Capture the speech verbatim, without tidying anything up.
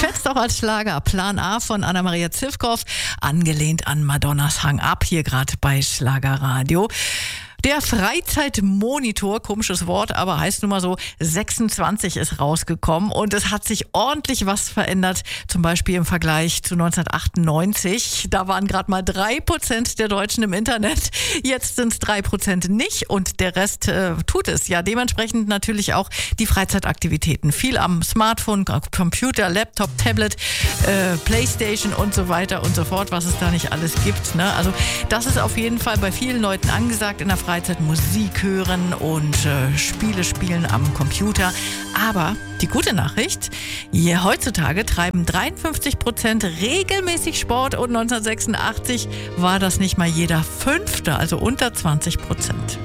Fetzt auch als Schlager. Plan A von Anna-Maria Zivkow, angelehnt an Madonnas Hang Up, hier gerade bei Schlagerradio. Der Freizeitmonitor, komisches Wort, aber heißt nun mal so, sechsundzwanzig ist rausgekommen und es hat sich ordentlich was verändert, zum Beispiel im Vergleich zu neunzehnhundertachtundneunzig. Da waren gerade mal drei Prozent der Deutschen im Internet, jetzt sind es drei Prozent nicht und der Rest äh, tut es. Ja, dementsprechend natürlich auch die Freizeitaktivitäten. Viel am Smartphone, Computer, Laptop, Tablet, äh, Playstation und so weiter und so fort, was es da nicht alles gibt. Ne? Also das ist auf jeden Fall bei vielen Leuten angesagt, in der Freizeit Musik hören und äh, Spiele spielen am Computer. Aber die gute Nachricht, hier heutzutage treiben dreiundfünfzig Prozent regelmäßig Sport und neunzehnhundertsechsundachtzig war das nicht mal jeder Fünfte, also unter zwanzig Prozent.